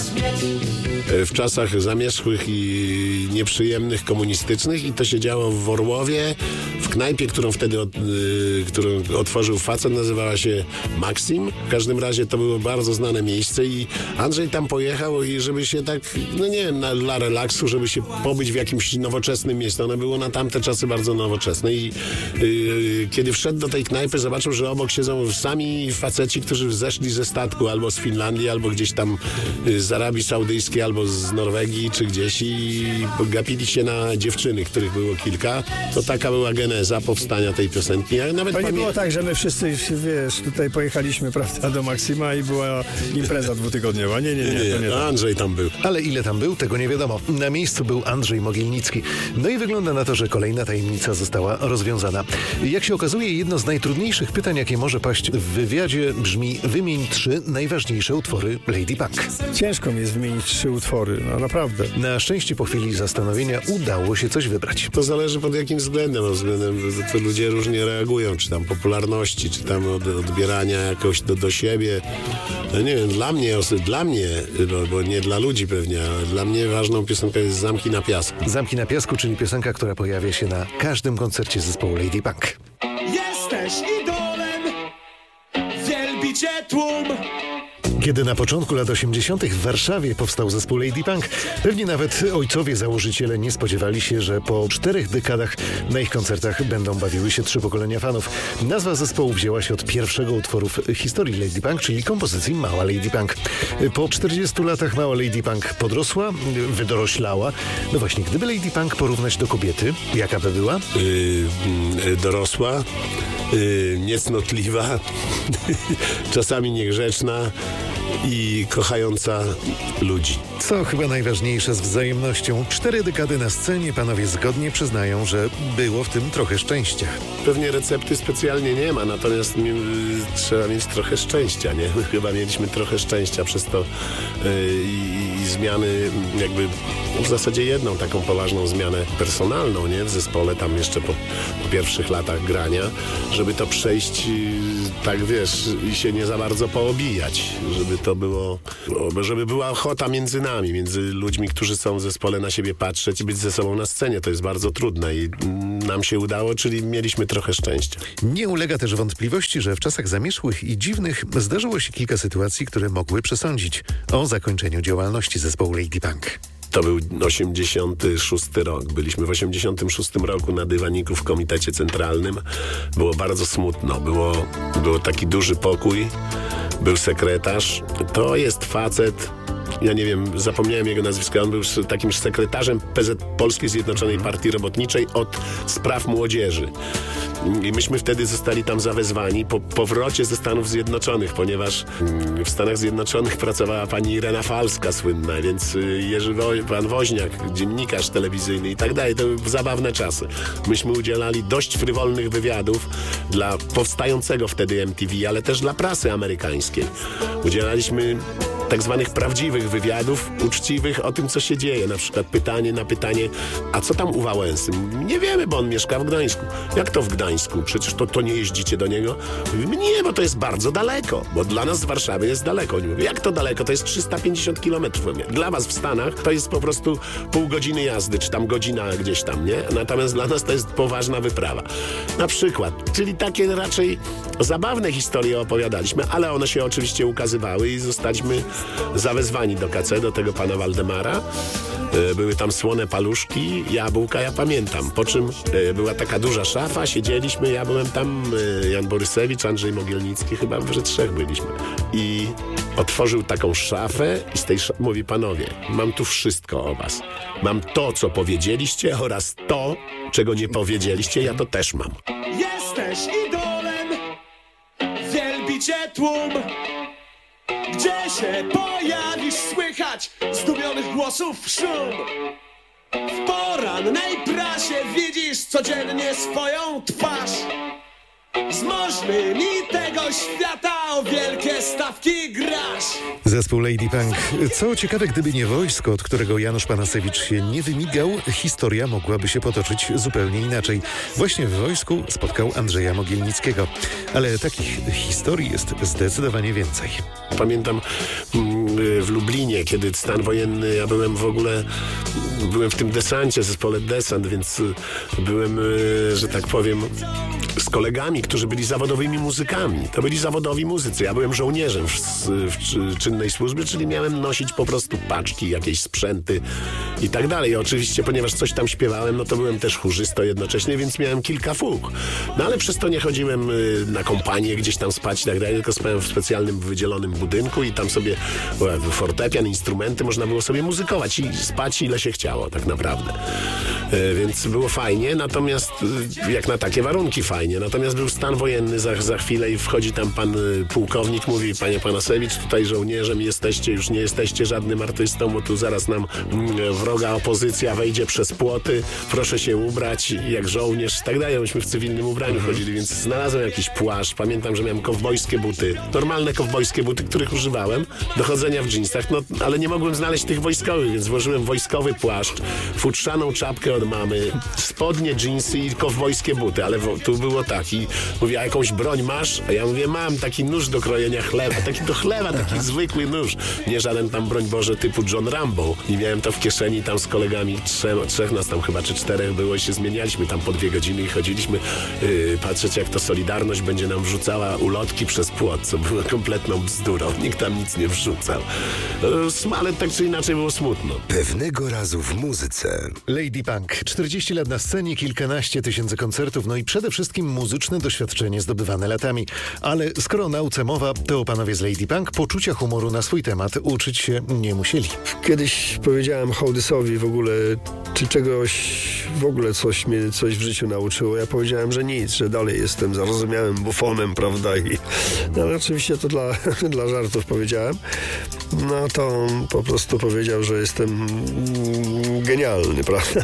w czasach zamierzchłych i nieprzyjemnych, komunistycznych, i to się działo w Orłowie, w knajpie, którą wtedy którą otworzył facet, nazywała się Maxim. W każdym razie to było bardzo znane miejsce i Andrzej tam pojechał, i żeby się tak, no nie wiem, dla relaksu, żeby się pobyć w jakimś nowoczesnym miejscu. Ono było na tamte czasy bardzo nowoczesne i kiedy wszedł do tej knajpy, zobaczył, że obok siedzą sami faceci, którzy zeszli ze statku albo z Finlandii, albo gdzieś tam z Arabii Saudyjskiej, albo z Norwegii, czy gdzieś, i gapili się na dziewczyny, których było kilka. To taka była geneza powstania tej piosenki. Ja nawet to nie było tak, że my wszyscy, wiesz, tutaj pojechaliśmy, prawda, do Maksima i była impreza dwutygodniowa. Nie, to nie. Andrzej tam był. Ale ile tam był, tego nie wiadomo. Na miejscu był Andrzej Mogielnicki. No i wygląda na to, że kolejna tajemnica została rozwiązana. Jak się okazuje, jedno z najtrudniejszych pytań, jakie może paść w wywiadzie, brzmi: wymień 3 najważniejsze utwory Lady Punk. Ciężko mi jest wymienić 3 utwory, no naprawdę. Na szczęście po chwili zastanowienia udało się coś wybrać. To zależy pod jakim względem. To ludzie różnie reagują, czy tam popularności, czy tam odbierania jakoś do siebie. No nie wiem, dla mnie, bo nie dla ludzi pewnie, ale dla mnie ważną piosenką jest Zamki na piasku. Zamki na piasku, czyli piosenka, która pojawia się na każdym koncercie zespołu Lady Punk. Jesteś idolem, wielbi cię tłum. Kiedy na początku lat 80. w Warszawie powstał zespół Lady Punk, pewnie nawet ojcowie założyciele nie spodziewali się, że po 4 dekadach na ich koncertach będą bawiły się 3 pokolenia fanów. Nazwa zespołu wzięła się od pierwszego utworu w historii Lady Punk, czyli kompozycji Mała Lady Punk. Po 40 latach Mała Lady Punk podrosła, wydoroślała. No właśnie, gdyby Lady Punk porównać do kobiety, jaka by była? Dorosła, niecnotliwa, czasami niegrzeczna i kochająca ludzi. Co chyba najważniejsze, z wzajemnością. 4 dekady na scenie, panowie zgodnie przyznają, że było w tym trochę szczęścia. Pewnie recepty specjalnie nie ma, natomiast trzeba mieć trochę szczęścia, nie? My chyba mieliśmy trochę szczęścia przez to i zmiany, jakby w zasadzie jedną taką poważną zmianę personalną, nie? W zespole tam jeszcze po pierwszych latach grania, żeby to przejść, tak wiesz, i się nie za bardzo poobijać, żeby to było, żeby była ochota między nami, między ludźmi, którzy są w zespole, na siebie patrzeć i być ze sobą na scenie. To jest bardzo trudne i nam się udało, czyli mieliśmy trochę szczęścia. Nie ulega też wątpliwości, że w czasach zamierzchłych i dziwnych zdarzyło się kilka sytuacji, które mogły przesądzić o zakończeniu działalności zespołu Lady Punk. To był 86 rok. Byliśmy w 86 roku na dywaniku w Komitecie Centralnym. Było bardzo smutno. Był taki duży pokój. Był sekretarz. To jest facet, ja nie wiem, zapomniałem jego nazwiska. On był takim sekretarzem PZ Polskiej Zjednoczonej Partii Robotniczej od spraw młodzieży. I myśmy wtedy zostali tam zawezwani po powrocie ze Stanów Zjednoczonych, ponieważ w Stanach Zjednoczonych pracowała pani Irena Falska słynna, więc pan Woźniak, dziennikarz telewizyjny i tak dalej. To były zabawne czasy. Myśmy udzielali dość frywolnych wywiadów dla powstającego wtedy MTV, ale też dla prasy amerykańskiej. Udzielaliśmy tak zwanych prawdziwych wywiadów, uczciwych, o tym, co się dzieje. Na przykład pytanie na pytanie: a co tam u Wałęsy? Nie wiemy, bo on mieszka w Gdańsku. Jak to w Gdańsku? Przecież to nie jeździcie do niego? Nie, bo to jest bardzo daleko, bo dla nas z Warszawy jest daleko. Nie mówię, jak to daleko? To jest 350 kilometrów. Dla was w Stanach to jest po prostu pół godziny jazdy, czy tam godzina gdzieś tam, nie? Natomiast dla nas to jest poważna wyprawa. Na przykład, czyli takie raczej zabawne historie opowiadaliśmy, ale one się oczywiście ukazywały i zostaliśmy zawezwani do KC, do tego pana Waldemara. Były tam słone paluszki, jabłka, ja pamiętam. Po czym była taka duża szafa, siedzieliśmy, ja byłem tam, Jan Borysewicz, Andrzej Mogielnicki, chyba we 3 byliśmy. I otworzył taką szafę i z tej szafy mówi: panowie, mam tu wszystko o was. Mam to, co powiedzieliście, oraz to, czego nie powiedzieliście, ja to też mam. Jesteś idolem, wielbi cię tłum. Gdzie się pojawisz, słychać zdumionych głosów szum. W porannej prasie widzisz codziennie swoją twarz. Z możnymi tego świata o wielkie stawki grasz. Zespół Lady Punk. Co ciekawe, gdyby nie wojsko, od którego Janusz Panasewicz się nie wymigał, historia mogłaby się potoczyć zupełnie inaczej. Właśnie w wojsku spotkał Andrzeja Mogielnickiego. Ale takich historii jest zdecydowanie więcej. Pamiętam w Lublinie, kiedy stan wojenny, ja byłem w tym desancie, zespole Desant, więc byłem, że tak powiem, z kolegami, którzy byli zawodowymi muzykami. To byli zawodowi muzycy. Ja byłem żołnierzem w czynnej służbie, czyli miałem nosić po prostu paczki, jakieś sprzęty i tak dalej. Oczywiście, ponieważ coś tam śpiewałem, no to byłem też chórzysto jednocześnie, więc miałem kilka fug. No ale przez to nie chodziłem na kompanię gdzieś tam spać i tak dalej, tylko spałem w specjalnym wydzielonym budynku i tam sobie fortepian, instrumenty, można było sobie muzykować i spać ile się chciało tak naprawdę. Więc było fajnie, natomiast jak na takie warunki fajnie. Natomiast był stan wojenny za chwilę i wchodzi tam pan pułkownik, mówi: panie Panasewicz, tutaj żołnierzem jesteście, już nie jesteście żadnym artystą, bo tu zaraz nam wroga opozycja wejdzie przez płoty, proszę się ubrać jak żołnierz i tak dalej. Myśmy w cywilnym ubraniu chodzili, więc znalazłem jakiś płaszcz. Pamiętam, że miałem kowbojskie buty, normalne kowbojskie buty, których używałem do chodzenia w dżinsach, no ale nie mogłem znaleźć tych wojskowych, więc włożyłem wojskowy płaszcz, futrzaną czapkę od mamy, spodnie, dżinsy i kowbojskie buty, ale tu było tak i mówię: a jakąś broń masz? A ja mówię: mam taki nóż do krojenia chleba, taki do chleba, taki zwykły nóż, nie żaden tam, broń Boże, typu John Rambo. I miałem to w kieszeni tam z kolegami, trzech nas tam chyba, czy czterech było i się zmienialiśmy tam po 2 godziny i chodziliśmy patrzeć, jak to Solidarność będzie nam wrzucała ulotki przez płot, co było kompletną bzdurą. Nikt tam nic nie wrzucał. Ale tak czy inaczej było smutno. Pewnego razu w muzyce. Lady Punk. 40 lat na scenie, kilkanaście tysięcy koncertów, no i przede wszystkim muzyczne doświadczenie zdobywane latami. Ale skoro o nauce mowa, to panowie z Lady Punk poczucia humoru na swój temat uczyć się nie musieli. Kiedyś powiedziałem Hołdysowi w ogóle, czy czegoś, w ogóle coś mnie coś w życiu nauczyło. Ja powiedziałem, że nic, że dalej jestem zarozumiałym bufonem, prawda? No ale oczywiście to dla żartów powiedziałem. No to on po prostu powiedział, że jestem genialny, prawda?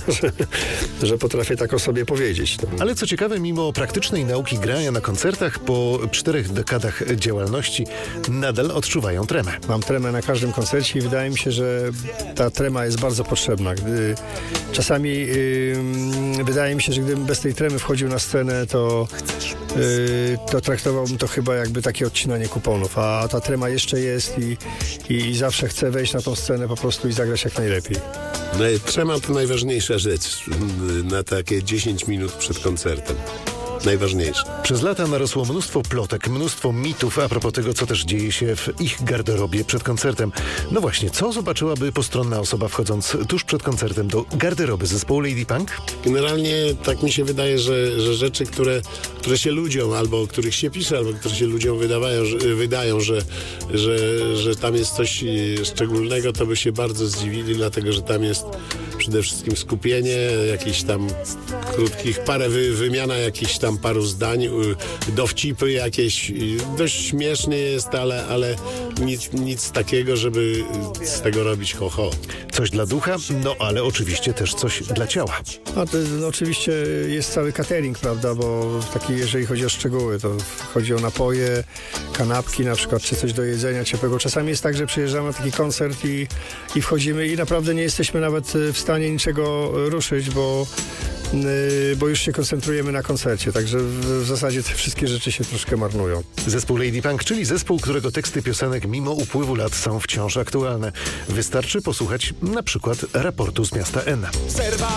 Że potrafię tak o sobie powiedzieć. No. Ale co ciekawe, mimo praktycznej nauki grania na koncertach, po 4 dekadach działalności nadal odczuwają tremę. Mam tremę na każdym koncercie i wydaje mi się, że ta trema jest bardzo potrzebna. Czasami wydaje mi się, że gdybym bez tej tremy wchodził na scenę, to traktowałbym to chyba jakby takie odcinanie kuponów, a ta trema jeszcze jest i zawsze chcę wejść na tą scenę po prostu i zagrać jak najlepiej. No, trema to najważniejsza rzecz na takie 10 minut przed koncertem. Najważniejsze. Przez lata narosło mnóstwo plotek, mnóstwo mitów a propos tego, co też dzieje się w ich garderobie przed koncertem. No właśnie, co zobaczyłaby postronna osoba wchodząc tuż przed koncertem do garderoby zespołu Lady Punk? Generalnie tak mi się wydaje, że rzeczy, które się ludziom, albo o których się pisze, albo które się ludziom wydają, że tam jest coś szczególnego, to by się bardzo zdziwili, dlatego że tam jest przede wszystkim skupienie, jakieś tam krótkich, wymiana jakichś tam paru zdań, dowcipy jakieś, dość śmiesznie jest, ale nic takiego, żeby z tego robić ho-ho. Coś dla ducha, no ale oczywiście też coś dla ciała. A to oczywiście jest cały catering, prawda, bo taki, jeżeli chodzi o szczegóły, to chodzi o napoje, kanapki na przykład, czy coś do jedzenia ciepłego. Czasami jest tak, że przyjeżdżamy na taki koncert i wchodzimy i naprawdę nie jesteśmy nawet w stanie niczego ruszyć, bo już się koncentrujemy na koncercie, także w zasadzie te wszystkie rzeczy się troszkę marnują. Zespół Lady Punk, czyli zespół, którego teksty piosenek mimo upływu lat są wciąż aktualne. Wystarczy posłuchać na przykład raportu z miasta N.